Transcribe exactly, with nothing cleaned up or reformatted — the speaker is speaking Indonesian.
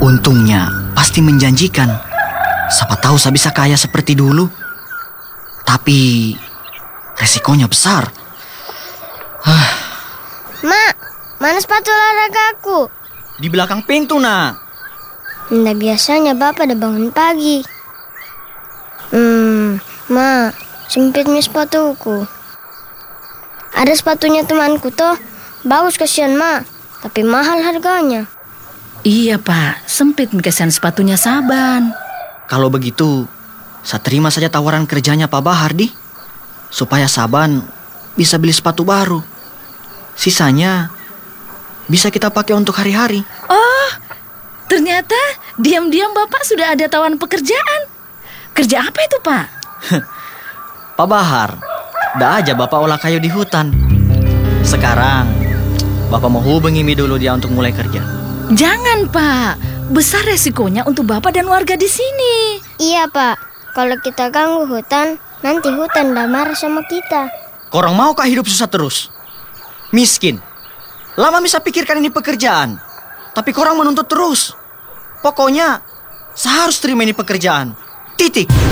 Untungnya pasti menjanjikan. Siapa tahu saya bisa kaya seperti dulu. Tapi resikonya besar. Hah. Mak, mana sepatu olahragaku? Di belakang pintu, nak. Nggak biasanya bapak udah bangun pagi. Hmm, Mak, sempitnya sepatuku. Ada sepatunya temanku toh. Bagus kasihan Mak, tapi mahal harganya. Iya Pak, sempit kasihan sepatunya Saban. Kalau begitu, saya terima saja tawaran kerjanya Pak Bahar, di. Supaya Saban bisa beli sepatu baru. Sisanya bisa kita pakai untuk hari-hari. Oh, ternyata diam-diam Bapak sudah ada tawaran pekerjaan. Kerja apa itu Pak? Pak Bahar, dah aja Bapak olah kayu di hutan. Sekarang Bapak mau hubungi Mi dulu dia untuk mulai kerja. Jangan Pak, besar resikonya untuk Bapak dan warga di sini. Iya Pak, kalau kita ganggu hutan, nanti hutan dah marah sama kita. Korang maukah hidup susah terus? Miskin. Lama bisa pikirkan ini pekerjaan, tapi korang menuntut terus. Pokoknya saya harus terima ini pekerjaan. Titik.